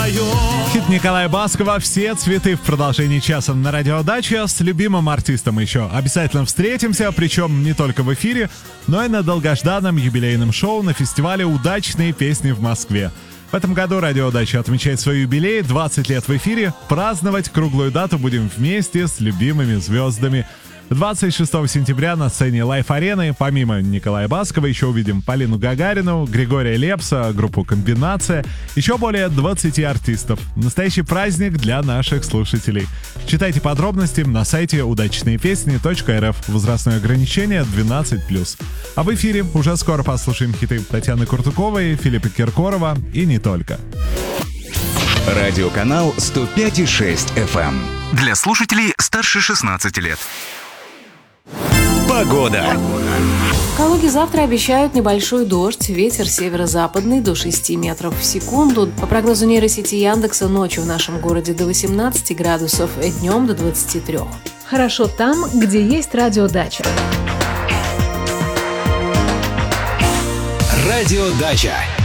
Хит Николая Баскова «Все цветы» в продолжении часа на Радио Дача. С любимым артистом еще обязательно встретимся, причем не только в эфире, но и на долгожданном юбилейном шоу на фестивале «Удачные песни» в Москве. В этом году Радио Дача отмечает свой юбилей, 20 лет в эфире. Праздновать круглую дату будем вместе с любимыми звездами. 26 сентября на сцене Лайф-арены помимо Николая Баскова еще увидим Полину Гагарину, Григория Лепса, группу «Комбинация», еще более 20 артистов. Настоящий праздник для наших слушателей. Читайте подробности на сайте удачнеепесни.рф. Возрастное ограничение 12+. А в эфире уже скоро послушаем хиты Татьяны Куртуковой, Филиппа Киркорова и не только. Радиоканал 105,6 FM. Для слушателей старше 16 лет. Погода. В Калуге завтра обещают небольшой дождь, ветер северо-западный до 6 метров в секунду. По прогнозу нейросети Яндекса, ночью в нашем городе до 18 градусов, днем до 23. Хорошо там, где есть радиодача. Радиодача.